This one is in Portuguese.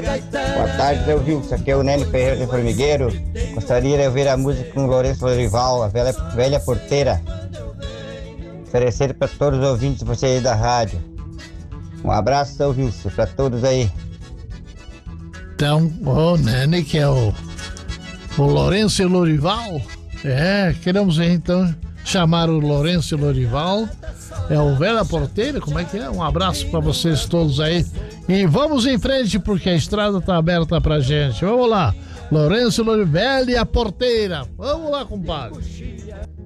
Boa tarde, eu vi. Isso aqui é o Nélio Ferreira de Formigueiro. Gostaria de ouvir a música com Lourenço Lorival, a velha porteira. Oferecer para todos os ouvintes de vocês aí da rádio. Um abraço, seu Wilson, para todos aí. Então, o Nene, que é o Lourenço Lorival. Queremos então chamar o Lourenço Lorival. É o Velha Porteira, como é que é? Um abraço para vocês todos aí. E vamos em frente, porque a estrada tá aberta pra gente. Vamos lá, Lourenço Lorival e a Porteira. Vamos lá, compadre.